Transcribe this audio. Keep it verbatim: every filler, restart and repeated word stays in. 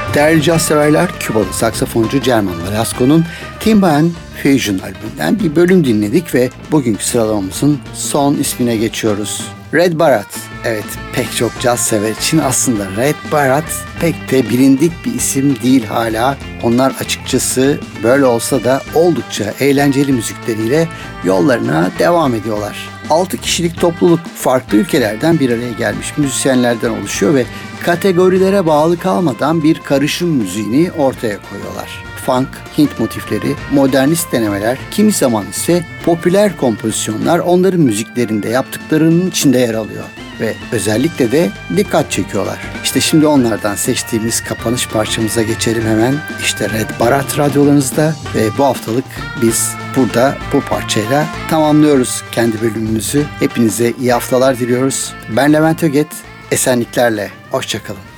Değerli caz severler, Kübalı saksafoncu German Velasco'nun Timba and Fusion albümünden bir bölüm dinledik ve bugünkü sıralamamızın son ismine geçiyoruz. Red Baratt. Evet, pek çok caz sever için aslında Red Baratt pek de bilindik bir isim değil hala. Onlar açıkçası böyle olsa da oldukça eğlenceli müzikleriyle yollarına devam ediyorlar. altı kişilik topluluk farklı ülkelerden bir araya gelmiş müzisyenlerden oluşuyor ve kategorilere bağlı kalmadan bir karışım müziğini ortaya koyuyorlar. Funk, Hint motifleri, modernist denemeler, kimi zaman ise popüler kompozisyonlar onların müziklerinde yaptıklarının içinde yer alıyor ve özellikle de dikkat çekiyorlar. İşte şimdi onlardan seçtiğimiz kapanış parçamıza geçelim hemen. İşte Red Baratt radyolarınızda ve bu haftalık biz burada bu parçayla tamamlıyoruz kendi bölümümüzü. Hepinize iyi haftalar diliyoruz. Ben Levent Öget, esenliklerle, hoşça kalın.